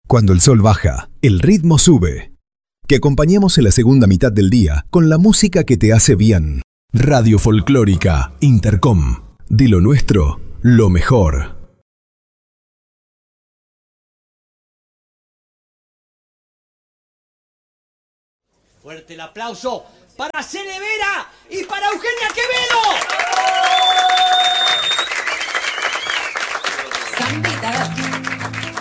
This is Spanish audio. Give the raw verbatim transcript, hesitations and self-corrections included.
Cuando el sol baja, el ritmo sube. Que acompañemos en la segunda mitad del día con la música que te hace bien. Radio Folclórica Intercom. De lo nuestro, lo mejor. Fuerte el aplauso para Celevera.